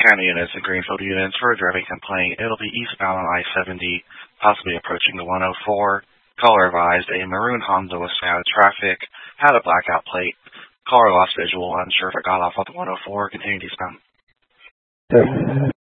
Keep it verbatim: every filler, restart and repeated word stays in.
Hannah units and Greenfield units for a driving complaint. It'll be eastbound on I seventy, possibly approaching the one oh four. Caller advised a maroon Honda was out of traffic, had a blackout plate. Caller lost visual, unsure if it got off at the one oh four, continued eastbound.